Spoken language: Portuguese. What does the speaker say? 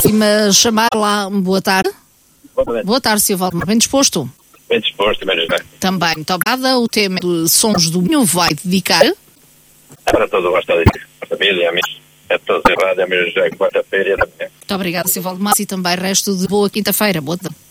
próxima chamar lá. Boa tarde. Boa tarde, Sr. Valdemar. Bem disposto? Bem disposto, menos bem. Também, muito obrigada. O tema de Sons do Minho vai dedicar Para todo o gosto da família, amigos, a todos em rádio, amigos, quarta-feira também. Muito obrigada, Sr. Valdemar, e também resto de boa quinta-feira. Boa tarde.